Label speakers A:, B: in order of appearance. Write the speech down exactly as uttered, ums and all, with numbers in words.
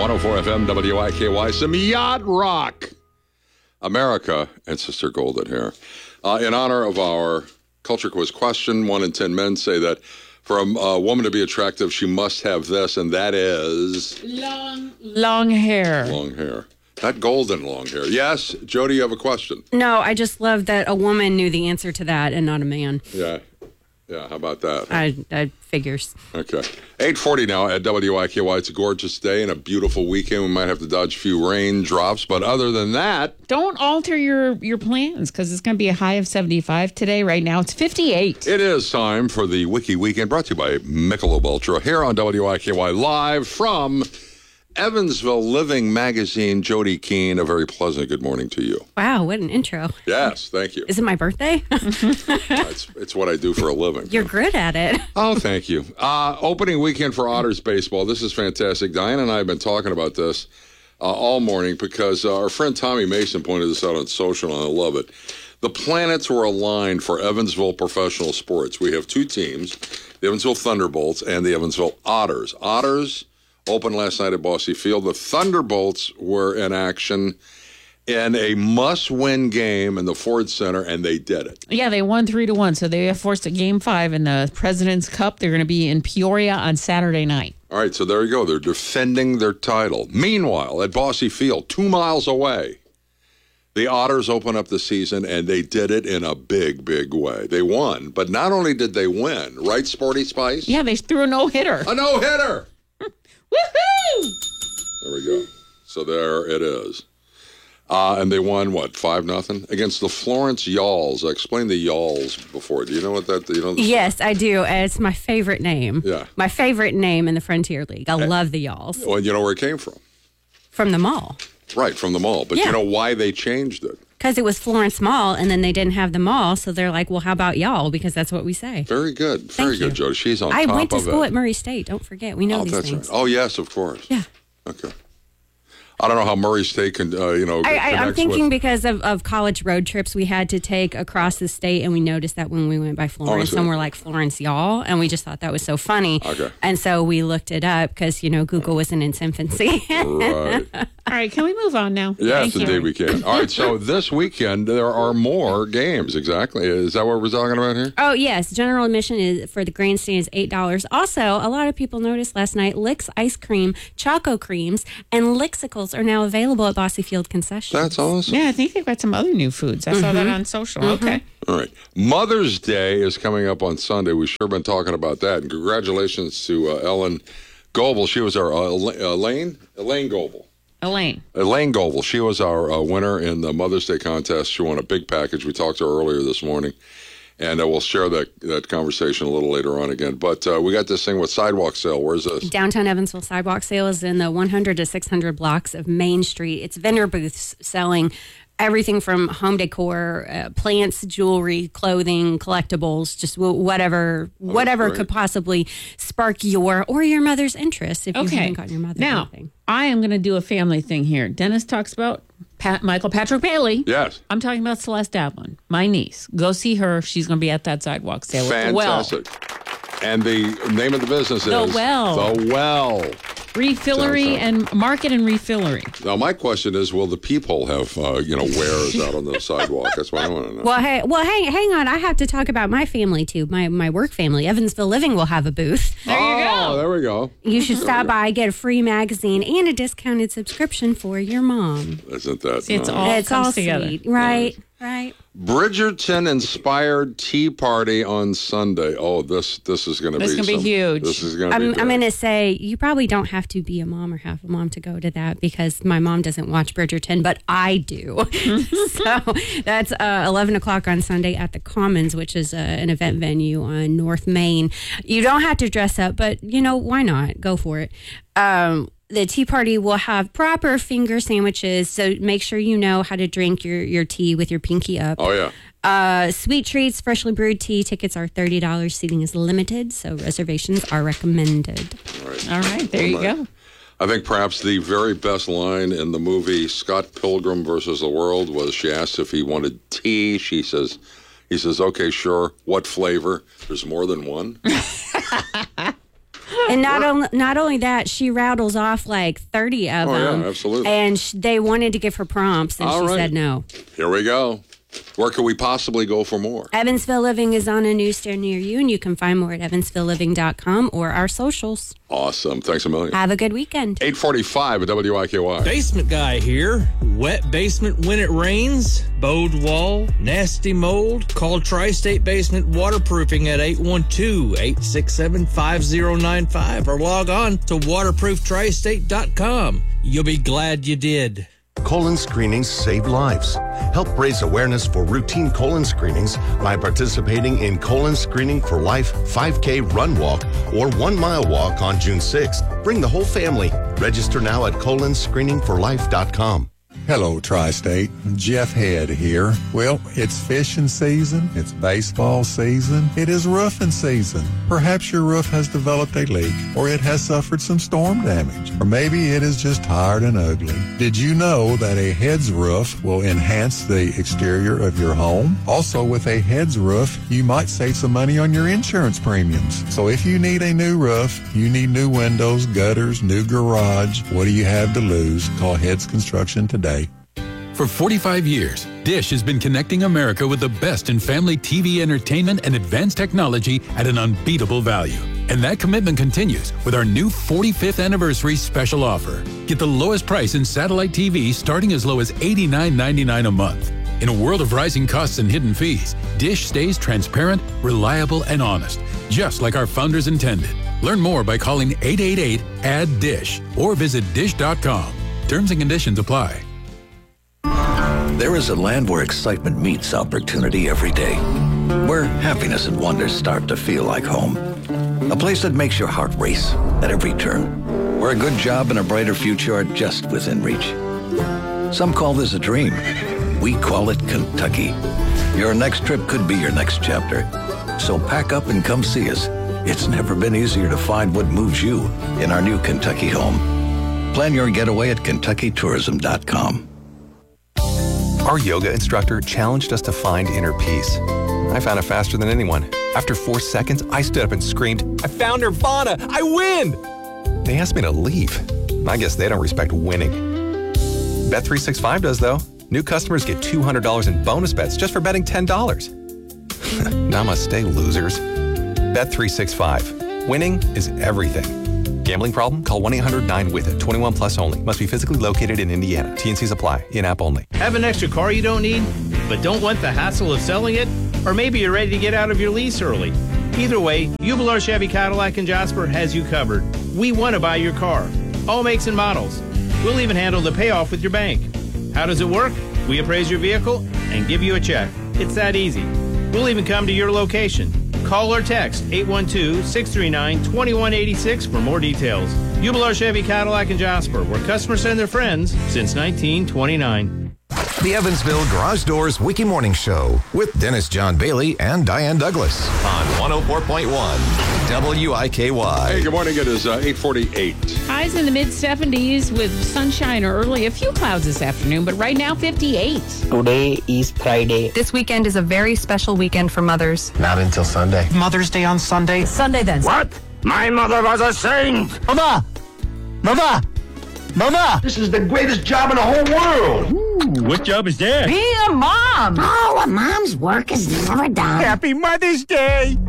A: one oh four F M W I K Y. Some yacht rock. America and Sister Golden here. Uh, in honor of our culture quiz question, one in ten men say that for a, a woman to be attractive, she must have this, and that is...
B: Long, long hair.
A: Long hair. Not golden long hair. Yes, Jody, you have a question.
C: No, I just love that a woman knew the answer to that and not a man.
A: Yeah. Yeah, how about that?
C: I, I figures.
A: Okay. eight forty now at W I K Y. It's a gorgeous day and a beautiful weekend. We might have to dodge a few raindrops, but other than that...
B: Don't alter your, your plans, because it's going to be a high of seventy-five today. Right now, it's fifty-eight.
A: It is time for the Wiki Weekend, brought to you by Michelob Ultra, here on W I K Y, live from Evansville Living Magazine. Jody Keene, a very pleasant good morning to you.
C: Wow, what an intro.
A: Yes, thank you.
C: Is it my birthday?
A: it's, it's what I do for a living.
C: You're good at it.
A: Oh, thank you. Uh, opening weekend for Otters baseball. This is fantastic. Diana and I have been talking about this uh, all morning because uh, our friend Tommy Mason pointed this out on social, and I love it. The planets were aligned for Evansville professional sports. We have two teams, the Evansville Thunderbolts and the Evansville Otters. Otters opened last night at Bosse Field. The Thunderbolts were in action in a must-win game in the Ford Center, and they did it.
B: Yeah, they won three to one, so they have forced a game five in the President's Cup. They're going to be in Peoria on Saturday night.
A: All right, so there you go. They're defending their title. Meanwhile, at Bosse Field, two miles away, the Otters open up the season, and they did it in a big, big way. They won, but not only did they win, right, Sporty Spice?
B: Yeah, they threw a no-hitter.
A: A no-hitter!
B: Woohoo!
A: There we go. So there it is. Uh, and they won, what, five nothing against the Florence Yalls. I explained the Yalls before. Do you know what that, you know? The
C: Yes, I do. It's my favorite name.
A: Yeah.
C: My favorite name in the Frontier League. I love the Yalls.
A: Well, you know where it came from?
C: From the mall.
A: Right, from the mall. But
C: Yeah.
A: you know why they changed it?
C: Because it was Florence Mall, and then they didn't have the mall, so they're like, well, how about y'all? Because that's what we say.
A: Very good. Very
C: Thank
A: good,
C: you.
A: Jody. She's on
C: I
A: top of it.
C: went to school at Murray State. Don't forget. We know
A: Oh,
C: these
A: that's
C: things.
A: right. Oh, yes, of course.
C: Yeah.
A: Okay. I don't know how Murray State can, uh, you know,
C: I, I, I'm
A: connects
C: thinking
A: with...
C: because of, of college road trips we had to take across the state, and we noticed that when we went by Florence,
A: see.
C: some were like Florence Y'all, and we just thought that was so funny.
A: Okay.
C: And so we looked it up because, you know, Google was in its infancy.
A: Right.
B: All right, can we move on now?
A: Yes,
B: Thank you.
A: indeed we can. All right, so this weekend there are more games. Exactly. Is that what we're talking about here?
C: Oh, yes. General admission is for the grandstand is eight dollars. Also, a lot of people noticed last night, Licks Ice Cream, Choco Creams, and Lixicles are now available at Bosse Field Concessions.
A: That's awesome.
B: Yeah, I think they've got some other new foods. I saw that on social. Okay.
A: All right. Mother's Day is coming up on Sunday. We've sure been talking about that. And congratulations to uh, Ellen Goebel. She was our, uh, Elaine? Elaine Goebel.
B: Elaine.
A: Elaine Goebel. She was our uh, winner in the Mother's Day contest. She won a big package. We talked to her earlier this morning. And uh, we'll share that, that conversation a little later on again. But uh, we got this thing with sidewalk sale. Where's this?
C: Downtown Evansville sidewalk sale is in the one hundred to six hundred blocks of Main Street. It's vendor booths selling everything from home decor, uh, plants, jewelry, clothing, collectibles, just w- whatever whatever
A: great.
C: could possibly spark your or your mother's interest if you
B: Okay.
C: haven't gotten your mother
B: Now,
C: anything.
B: I am going to do a family thing here. Dennis talks about Pat, Michael Patrick Bailey.
A: Yes.
B: I'm talking about Celeste Ablin, my niece. Go see her. She's going to be at that sidewalk sale. at the Well.
A: Fantastic. And the name of the business
B: The
A: is
B: Well.
A: The Well.
B: Refillery
A: Downtown.
B: and market and refillery.
A: Now, my question is, will the peephole have, uh, you know, wares out on the sidewalk? That's what I want to know.
C: Well, hey, well, hang, hang on. I have to talk about my family too. My my work family, Evansville Living, will have a booth.
B: There you
A: Oh,
B: go.
A: there we go.
C: You should stop by, get a free magazine and a discounted subscription for your mom.
A: Isn't that
B: It's
A: nice?
B: all
C: it's
B: comes
C: all
B: together.
C: sweet, right? Right.
A: Bridgerton-inspired tea party on Sunday. Oh, this this is going to be
B: This is gonna be
A: some-
B: huge.
A: This is going to be
C: I'm,
A: great.
C: I'm going to say you probably don't have to be a mom or have a mom to go to that because my mom doesn't watch Bridgerton, but I do. So that's uh, eleven o'clock on Sunday at the Commons, which is uh, an event venue on North Main. You don't have to dress up, but, you know, why not? Go for it. Um, the tea party will have proper finger sandwiches, so make sure you know how to drink your, your tea with your pinky up.
A: Oh, yeah.
C: Uh, sweet treats, freshly brewed tea. Tickets are thirty dollars. Seating is limited, so reservations are recommended.
A: All right.
B: All right, there you go.
A: I think perhaps the very best line in the movie Scott Pilgrim versus the World was she asked if he wanted tea. She says, he says, okay, sure. What flavor? There's more than one.
C: And not only not only that, she rattles off like thirty of
A: Oh, yeah,
C: them.
A: absolutely.
C: And sh- they wanted to give her prompts, and
A: All
C: she
A: right.
C: said no.
A: Here we go. Where could we possibly go for more?
C: Evansville Living is on a newsstand near you, and you can find more at evansville living dot com or our socials.
A: Awesome. Thanks a million.
C: Have a good weekend.
A: eight forty-five at W I K Y.
D: Basement guy here. Wet basement when it rains. Bowed wall. Nasty mold. Call Tri-State Basement Waterproofing at eight one two, eight six seven, five zero nine five or log on to waterproof tri state dot com. You'll be glad you did.
E: Colon screenings save lives. Help raise awareness for routine colon screenings by participating in Colon Screening for Life five K Run Walk or one mile walk on June sixth. Bring the whole family. Register now at colon screening for life dot com.
F: Hello, Tri-State. Jeff Head here. Well, it's fishing season. It's baseball season. It is roofing season. Perhaps your roof has developed a leak, or it has suffered some storm damage, or maybe it is just tired and ugly. Did you know that a Heads roof will enhance the exterior of your home? Also, with a Heads roof, you might save some money on your insurance premiums. So if you need a new roof, you need new windows, gutters, new garage, what do you have to lose? Call Heads Construction today.
G: For forty-five years, Dish has been connecting America with the best in family T V entertainment and advanced technology at an unbeatable value. And that commitment continues with our new forty-fifth anniversary special offer. Get the lowest price in satellite T V starting as low as eighty-nine ninety-nine a month. In a world of rising costs and hidden fees, Dish stays transparent, reliable, and honest, just like our founders intended. Learn more by calling eight eight eight, A D D D I S H or visit dish dot com. Terms and conditions apply.
H: There is a land where excitement meets opportunity every day, where happiness and wonder start to feel like home. A place that makes your heart race at every turn, where a good job and a brighter future are just within reach. Some call this a dream. We call it Kentucky. Your next trip could be your next chapter. So pack up and come see us. It's never been easier to find what moves you in our new Kentucky home. Plan your getaway at kentucky tourism dot com.
I: Our yoga instructor challenged us to find inner peace. I found it faster than anyone. After four seconds, I stood up and screamed, "I found Nirvana! I win!" They asked me to leave. I guess they don't respect winning. Bet three sixty-five does, though. New customers get two hundred dollars in bonus bets just for betting ten dollars. Namaste, losers. Bet three sixty-five. Winning is everything. Gambling problem? Call one eight hundred nine with it. twenty-one plus only. Must be physically located in Indiana. T N Cs apply. In-app only.
D: Have an extra car you don't need, but don't want the hassle of selling it? Or maybe you're ready to get out of your lease early. Either way, Ubelar Chevy Cadillac in Jasper has you covered. We want to buy your car. All makes and models. We'll even handle the payoff with your bank. How does it work? We appraise your vehicle and give you a check. It's that easy. We'll even come to your location. Call or text eight one two, six three nine, two one eight six for more details. Ubelar Chevy Cadillac in Jasper, where customers send their friends since nineteen twenty-nine.
J: The Evansville Garage Doors Wiki Morning Show with Dennis John Bailey and Diane Douglas on one oh four point one W I K Y.
A: Hey, good morning. It is uh, eight forty-eight.
B: Highs in the mid seventies with sunshine early. A few clouds this afternoon, but right now fifty-eight.
K: Today is Friday.
L: This weekend is a very special weekend for mothers.
J: Not until Sunday.
K: Mother's Day on Sunday.
B: Sunday then.
K: What? My mother was a saint. Mama! Mama! Mama!
M: This is the greatest job in the whole world.
D: Ooh, what job is that?
K: Being a mom.
L: Oh, a mom's work is never done.
K: Happy Mother's Day.